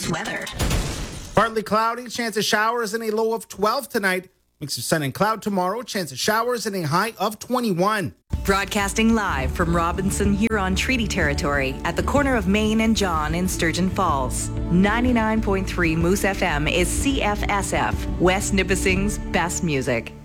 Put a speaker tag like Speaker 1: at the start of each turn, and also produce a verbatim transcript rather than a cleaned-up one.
Speaker 1: Moose weather.
Speaker 2: Partly cloudy, chance of showers and a low of twelve tonight. Mix of sun and cloud tomorrow, chance of showers and a high of twenty-one.
Speaker 1: Broadcasting live from Robinson Huron Treaty Territory at the corner of Main and John in Sturgeon Falls. ninety-nine point three Moose F M is C F S F, West Nipissing's best music.